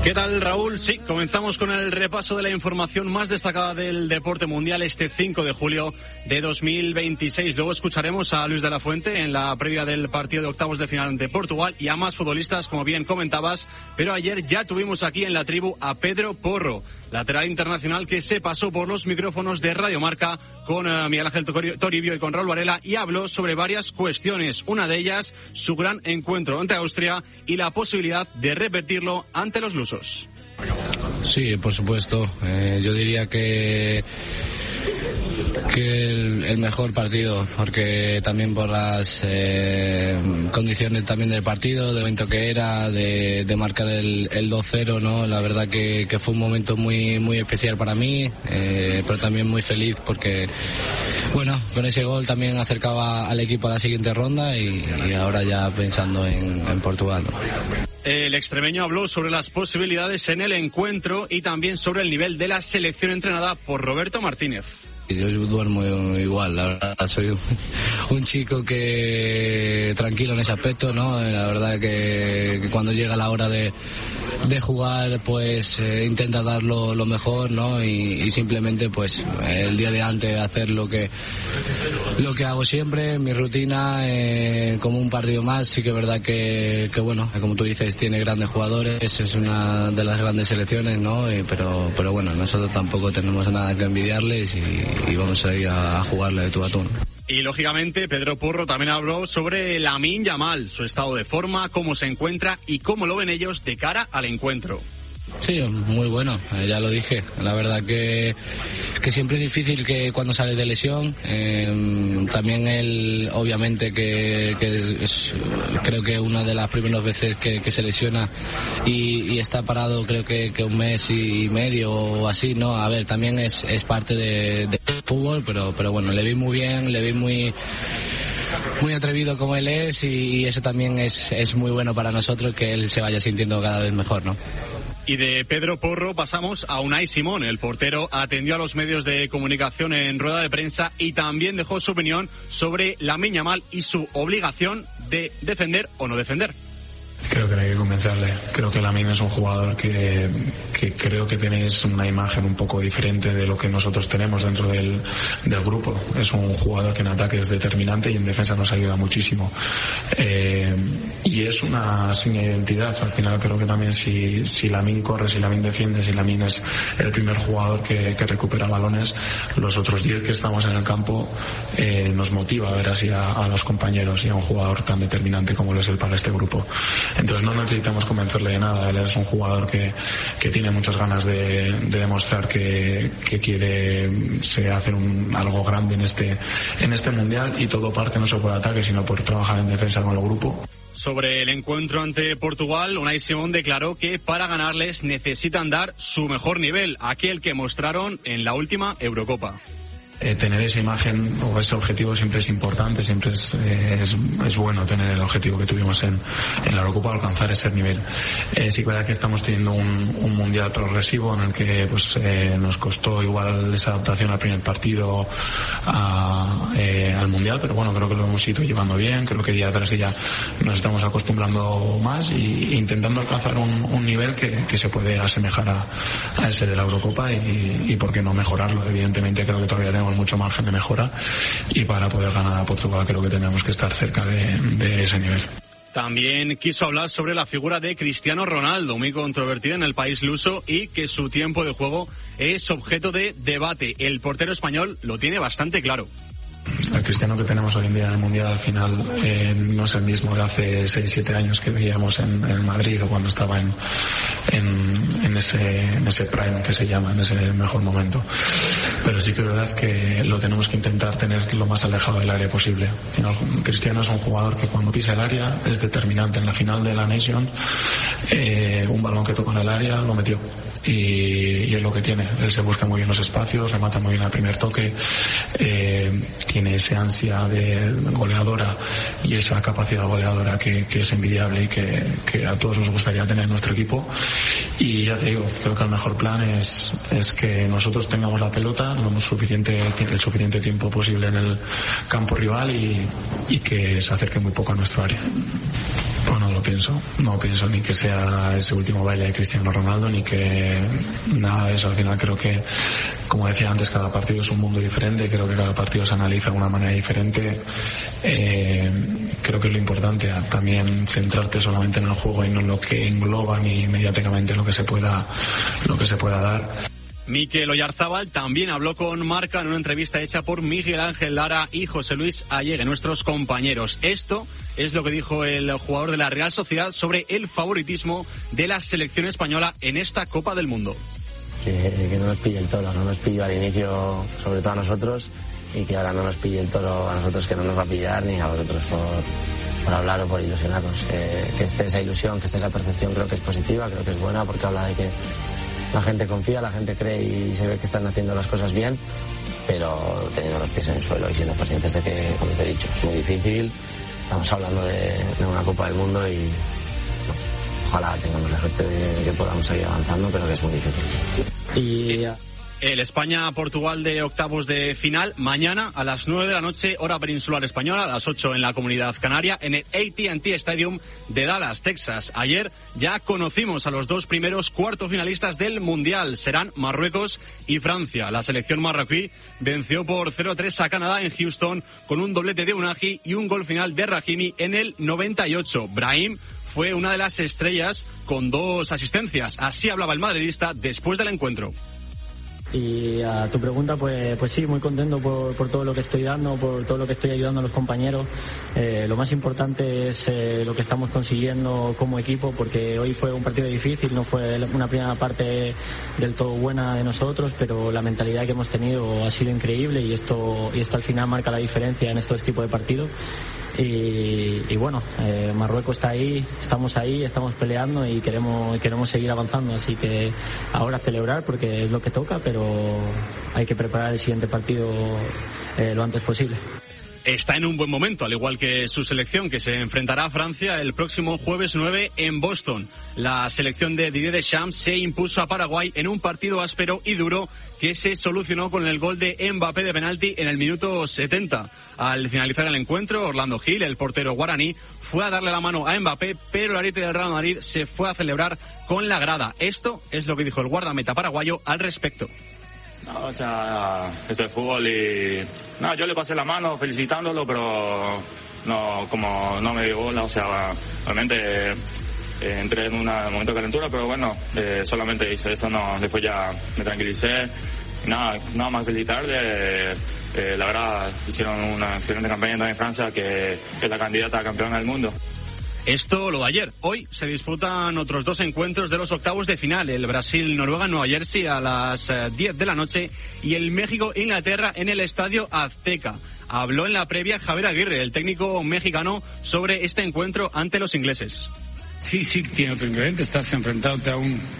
¿Qué tal, Raúl? Sí, comenzamos con el repaso de la información más destacada del deporte mundial este 5 de julio de 2026. Luego escucharemos a Luis de la Fuente en la previa del partido de octavos de final ante Portugal y a más futbolistas, como bien comentabas. Pero ayer ya tuvimos aquí en la tribu a Pedro Porro, lateral internacional que se pasó por los micrófonos de Radio Marca con Miguel Ángel Toribio y con Raúl Varela y habló sobre varias cuestiones. Una de ellas, su gran encuentro ante Austria y la posibilidad de repetirlo ante los lusos. Sí, por supuesto. Yo diría que el mejor partido, porque también por las condiciones también del partido, del momento que era, de marcar el 2-0, ¿no? La verdad que fue un momento muy muy especial para mí, pero también muy feliz porque, bueno, con ese gol también acercaba al equipo a la siguiente ronda y ahora ya pensando en Portugal, ¿no? El extremeño habló sobre las posibilidades en el encuentro y también sobre el nivel de la selección entrenada por Roberto Martínez. Yo duermo igual, la verdad, soy un chico que tranquilo en ese aspecto, ¿no? La verdad que cuando llega la hora de jugar, pues intenta dar lo mejor, ¿no? Y simplemente, pues el día de antes hacer lo que hago siempre, mi rutina, como un partido más. Sí que es verdad que bueno, como tú dices, tiene grandes jugadores, es una de las grandes selecciones, ¿no? Pero bueno, nosotros tampoco tenemos nada que envidiarles y vamos a ir a jugarle de tú a tú. Y lógicamente Pedro Porro también habló sobre Lamine Yamal, su estado de forma, cómo se encuentra y cómo lo ven ellos de cara al encuentro. Sí, muy bueno, ya lo dije. La verdad que siempre es difícil que cuando sales de lesión. También él, obviamente, que es, creo que una de las primeras veces que se lesiona y está parado, creo que un mes y medio o así, ¿no? A ver, también es parte de fútbol, pero bueno, le vi muy bien, le vi muy atrevido como él es y eso también es muy bueno para nosotros, que él se vaya sintiendo cada vez mejor, ¿no? Y de Pedro Porro pasamos a Unai Simón. El portero atendió a los medios de comunicación en rueda de prensa y también dejó su opinión sobre Lamine Yamal y su obligación de defender o no defender. Creo que no hay que convencerle. Creo que Lamine es un jugador que creo que tenéis una imagen un poco diferente de lo que nosotros tenemos dentro del grupo. Es un jugador que en ataque es determinante y en defensa nos ayuda muchísimo. Y es una seña de identidad. Al final creo que también si Lamine corre, si Lamine defiende, si Lamine es el primer jugador que recupera balones, los otros 10 que estamos en el campo nos motiva a ver así a los compañeros y a un jugador tan determinante como lo es él para este grupo. Entonces no necesitamos convencerle de nada. Él es un jugador que tiene muchas ganas de demostrar que quiere hacer algo grande en este mundial, y todo parte no solo por ataque sino por trabajar en defensa con el grupo. Sobre el encuentro ante Portugal, Unai Simón declaró que para ganarles necesitan dar su mejor nivel, aquel que mostraron en la última Eurocopa. Tener esa imagen o ese objetivo siempre es importante, siempre es bueno tener el objetivo que tuvimos en la Eurocopa, alcanzar ese nivel. Sí que es verdad que estamos teniendo un mundial progresivo en el que nos costó igual esa adaptación al primer partido al mundial, pero bueno, creo que lo hemos ido llevando bien. Creo que día tras día nos estamos acostumbrando más e intentando alcanzar un nivel que se puede asemejar a ese de la Eurocopa y por qué no mejorarlo. Evidentemente creo que todavía tenemos mucho margen de mejora y para poder ganar a Portugal creo que tenemos que estar cerca de ese nivel. También quiso hablar sobre la figura de Cristiano Ronaldo, muy controvertida en el país luso y que su tiempo de juego es objeto de debate. El portero español lo tiene bastante claro. El Cristiano que tenemos hoy en día en el Mundial al final no es el mismo de hace 6-7 años que veíamos en Madrid o cuando estaba en ese prime que se llama, en ese mejor momento. Pero sí que es verdad que lo tenemos que intentar tener lo más alejado del área posible. Al final, Cristiano es un jugador que cuando pisa el área es determinante. En la final de la Nation, un balón que tocó en el área lo metió. Y es lo que tiene. Él se busca muy bien los espacios, remata muy bien al primer toque, tiene esa ansia de goleadora y esa capacidad goleadora que es envidiable y que a todos nos gustaría tener en nuestro equipo. Y ya te digo, creo que el mejor plan es que nosotros tengamos la pelota el suficiente tiempo posible en el campo rival y que se acerque muy poco a nuestro área. Bueno, lo pienso. No pienso ni que sea ese último baile de Cristiano Ronaldo, ni que nada de eso. Al final creo que, como decía antes, cada partido es un mundo diferente. Creo que cada partido se analiza de una manera diferente. Creo que es lo importante, también centrarte solamente en el juego y no en lo que engloba ni mediáticamente lo que se pueda dar. Mikel Oyarzábal también habló con Marca en una entrevista hecha por Miguel Ángel Lara y José Luis Allegue, nuestros compañeros. Esto es lo que dijo el jugador de la Real Sociedad sobre el favoritismo de la selección española en esta Copa del Mundo. Que no nos pille el toro, no nos pilló al inicio, sobre todo a nosotros, y que ahora no nos pille el toro a nosotros, que no nos va a pillar, ni a vosotros por hablar o por ilusionarnos. Que esté esa ilusión, que esté esa percepción, creo que es positiva, creo que es buena, porque habla de que la gente confía, la gente cree y se ve que están haciendo las cosas bien, pero teniendo los pies en el suelo y siendo conscientes de que, como te he dicho, es muy difícil. Estamos hablando de una Copa del Mundo y ojalá tengamos la suerte de que podamos seguir avanzando, pero que es muy difícil. El España-Portugal de octavos de final, mañana a las 9 de la noche, hora peninsular española, a las 8 en la Comunidad Canaria, en el AT&T Stadium de Dallas, Texas. Ayer ya conocimos a los dos primeros cuartos finalistas del Mundial. Serán Marruecos y Francia. La selección marroquí venció por 0-3 a Canadá en Houston con un doblete de Unagi y un gol final de Rahimi en el 98. Brahim fue una de las estrellas con 2 asistencias. Así hablaba el madridista después del encuentro. Y a tu pregunta, pues sí, muy contento por todo lo que estoy dando, por todo lo que estoy ayudando a los compañeros. Lo más importante es lo que estamos consiguiendo como equipo, porque hoy fue un partido difícil, no fue una primera parte del todo buena de nosotros, pero la mentalidad que hemos tenido ha sido increíble y esto al final marca la diferencia en estos tipos de partidos. Y bueno, Marruecos está ahí, estamos peleando y queremos seguir avanzando, así que ahora celebrar porque es lo que toca, pero hay que preparar el siguiente partido lo antes posible. Está en un buen momento, al igual que su selección, que se enfrentará a Francia el próximo jueves 9 en Boston. La selección de Didier Deschamps se impuso a Paraguay en un partido áspero y duro que se solucionó con el gol de Mbappé de penalti en el minuto 70. Al finalizar el encuentro, Orlando Gil, el portero guaraní, fue a darle la mano a Mbappé, pero el ariete del Real Madrid se fue a celebrar con la grada. Esto es lo que dijo el guardameta paraguayo al respecto. No, o sea, esto es fútbol y no, yo le pasé la mano felicitándolo, pero no, como no me dio bola, o sea, realmente entré en un momento de calentura, pero bueno, solamente hice eso, no, después ya me tranquilicé. Nada más felicitarle, la verdad hicieron una excelente campaña también en Francia, que es la candidata a campeona del mundo. Esto lo de ayer. Hoy se disputan otros 2 encuentros de los octavos de final. El Brasil-Noruega en Nueva Jersey a las 10 de la noche y el México-Inglaterra en el Estadio Azteca. Habló en la previa Javier Aguirre, el técnico mexicano, sobre este encuentro ante los ingleses. Sí, tiene otro ingrediente. Estás enfrentándote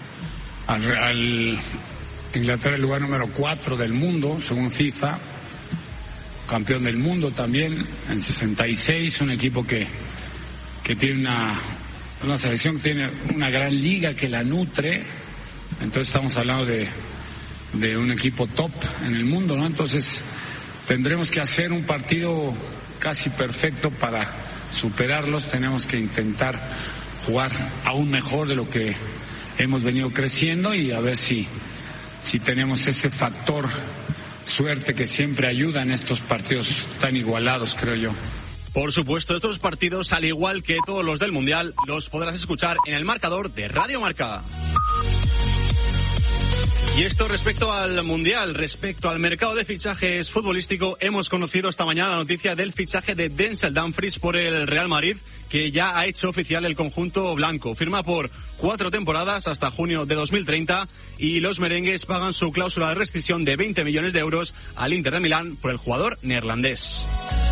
al Inglaterra, el lugar número 4 del mundo, según FIFA. Campeón del mundo también, en 66, un equipo que tiene una selección que tiene una gran liga que la nutre. Entonces estamos hablando de un equipo top en el mundo, ¿no? Entonces tendremos que hacer un partido casi perfecto para superarlos. Tenemos que intentar jugar aún mejor de lo que hemos venido creciendo y a ver si tenemos ese factor suerte que siempre ayuda en estos partidos tan igualados, creo yo. Por supuesto, estos partidos, al igual que todos los del Mundial, los podrás escuchar en el marcador de Radio Marca. Y esto respecto al Mundial, respecto al mercado de fichajes futbolístico, hemos conocido esta mañana la noticia del fichaje de Denzel Dumfries por el Real Madrid, que ya ha hecho oficial el conjunto blanco. Firma por 4 temporadas hasta junio de 2030 y los merengues pagan su cláusula de rescisión de 20 millones de euros al Inter de Milán por el jugador neerlandés.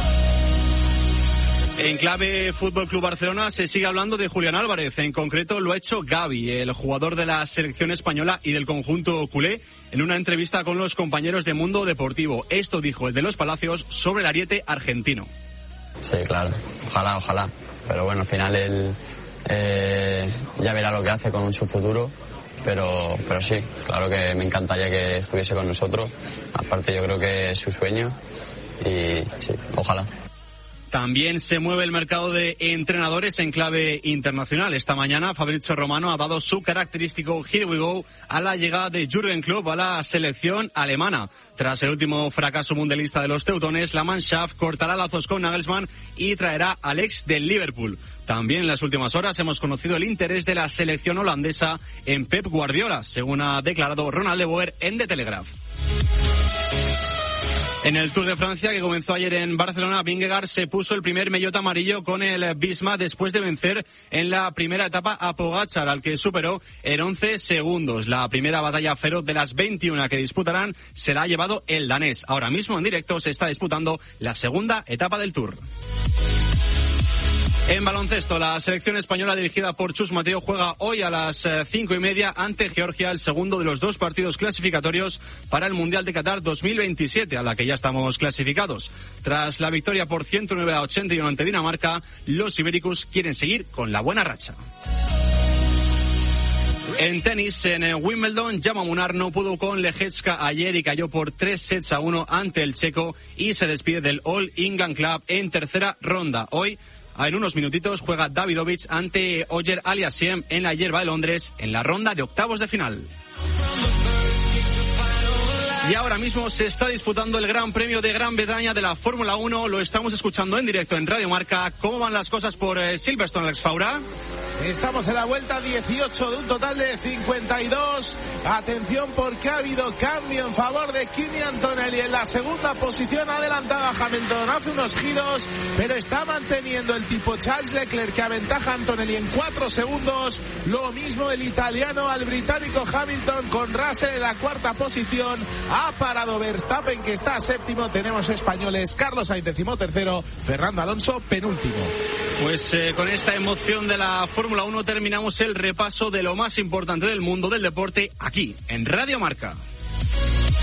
En clave Fútbol Club Barcelona se sigue hablando de Julián Álvarez. En concreto lo ha hecho Gavi, el jugador de la selección española y del conjunto culé, en una entrevista con los compañeros de Mundo Deportivo. Esto dijo el de los Palacios sobre el ariete argentino. Sí, claro. Ojalá. Pero bueno, al final él ya verá lo que hace con su futuro. Pero sí, claro que me encantaría que estuviese con nosotros. Aparte yo creo que es su sueño y sí, ojalá. También se mueve el mercado de entrenadores en clave internacional. Esta mañana Fabrizio Romano ha dado su característico "Here we go" a la llegada de Jürgen Klopp a la selección alemana. Tras el último fracaso mundialista de los teutones, la Mannschaft cortará lazos con Nagelsmann y traerá al ex del Liverpool. También en las últimas horas hemos conocido el interés de la selección holandesa en Pep Guardiola, según ha declarado Ronald de Boer en The Telegraph. En el Tour de Francia, que comenzó ayer en Barcelona, Vingegaard se puso el primer maillot amarillo con el Visma después de vencer en la primera etapa a Pogačar, al que superó en 11 segundos. La primera batalla feroz de las 21 que disputarán se la ha llevado el danés. Ahora mismo en directo se está disputando la segunda etapa del Tour. En baloncesto, la selección española dirigida por Chus Mateo juega hoy a las 5:30 ante Georgia, el segundo de los 2 partidos clasificatorios para el Mundial de Qatar 2027, a la que ya estamos clasificados. Tras la victoria por 109-81 ante Dinamarca, los ibéricos quieren seguir con la buena racha. En tenis, en Wimbledon, Jaume Munar no pudo con Lehecka ayer y cayó por 3-1 ante el checo y se despide del All England Club en tercera ronda. Hoy, en unos minutitos, juega Davidovich ante Ogier Aliassime en la hierba de Londres en la ronda de octavos de final. Y ahora mismo se está disputando el Gran Premio de Gran Bretaña de la Fórmula 1. Lo estamos escuchando en directo en Radio Marca. ¿Cómo van las cosas por Silverstone, Alex Faura? Estamos en la vuelta 18 de un total de 52. Atención porque ha habido cambio en favor de Kimi Antonelli en la segunda posición, adelantada a Hamilton hace unos giros, pero está manteniendo el tipo Charles Leclerc, que aventaja a Antonelli en 4 segundos. Lo mismo el italiano al británico Hamilton, con Russell en la cuarta posición. Ha parado Verstappen, que está séptimo. Tenemos españoles: Carlos Sainz decimotercero, Fernando Alonso penúltimo. Pues con esta emoción de la Fórmula 1 terminamos el repaso de lo más importante del mundo del deporte aquí en Radio Marca.